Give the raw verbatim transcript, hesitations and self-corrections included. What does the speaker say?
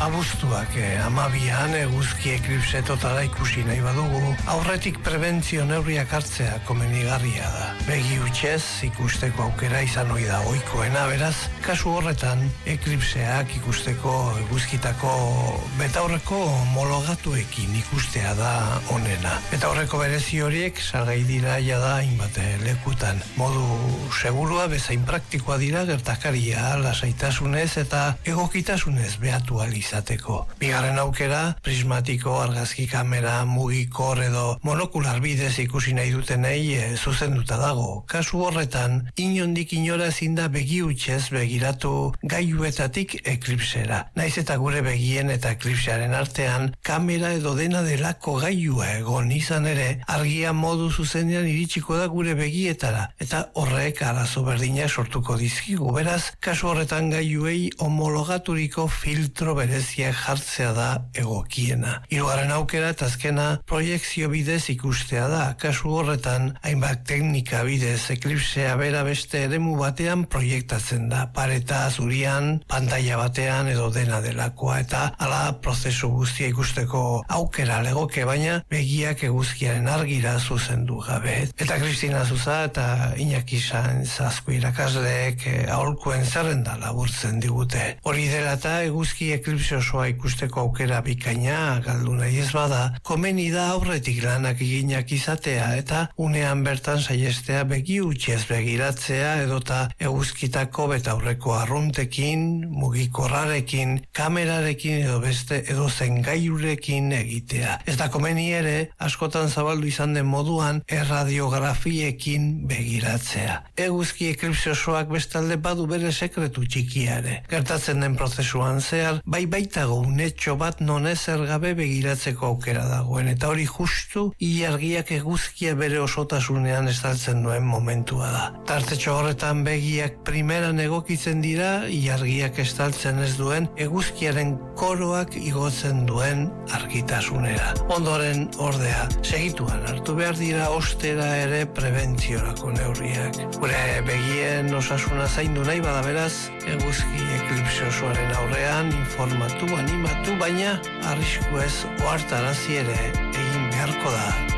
Abuztuak eh, amabian eguzki eklipse totala ikusi nahi badugu, aurretik prebentzio neurriak hartzea komenigarria da. Begi hutsez ikusteko aukera izan ohi da ohikoena, beraz, kasu horretan eklipseak ikusteko eguzkitako betaurreko homologatuekin ikustea da onena. Betaurreko berezi horiek salgai dira jada hainbat lekutan. Modu segurua bezain praktikoa dira gertakaria lasaitasunez eta egokitasunez behatu alizateko. Bigarren aukera, prismatiko, argazki kamera, mugikor edo monokular bidez ikusi nahi dutenei e, zuzenduta dago. Kasu horretan, inondik inora ezin da begi hutsez begiratu gailuetatik eklipsera. Naiz eta gure begien eta eklipsearen artean, kamera edo dena delako gailua egon izan ere, argia modu zuzenean iritsiko da gure begietara, eta horrek arazo berdinak sortuko dizkigu. Beraz, kasu horretan gailuei homologaturiko filtro bereziak jartzea da egokiena. Hirugarren aukera eta azkena proiekzio bidez ikustea da. Kasu horretan, hainbat teknika bidez eklipsea bera beste eremu batean proiektatzen da. Pareta zurian, pantalla batean edo dena delakoa, eta hala prozesu guztia ikusteko aukera legoke, baina begiak eguzkiaren argira zuzendu gabe. Eta Kristina Zuza eta Iñaki Sanz Azkue irakasleek eh, aholkuen zerrenda laburtzen digute. Hori dela eta eguzki eklipse osoa ikusteko aukera bikaina galdu nahi ez bada, komeni da aurretik lanak eginak izatea eta unean bertan saihestea begi hutsez begiratzea edota eguzkitako betaurreko arruntekin, mugikorrarekin, kamerarekin edo beste edo zen gailurekin egitea. Ez da komeni ere, askotan zabaldu izan den moduan erradiografiekin begiratzea. Eguzki eklipse osoak bestalde badu bere sekretu txikiare. Gertatzen den prozesuan zehar, bai baitago unetxo bat non ezer gabe begiratzeko aukera dagoen, eta hori justu ilargiak eguzkia bere osotasunean estaltzen duen momentua da. Tartetxo horretan begiak primeran egokitzen dira, ilargiak estaltzen ez duen eguzkiaren koroak igotzen duen argitasunera. Ondoren ordea, segituan hartu behar dira ostera ere prebentziorako neurriak. Gure begien osasuna zaindu nahi bada, beraz, eguzki eklipse osoaren aurrean informatu, animatu, baina arrisku ez ohartarazi ere egin beharko da.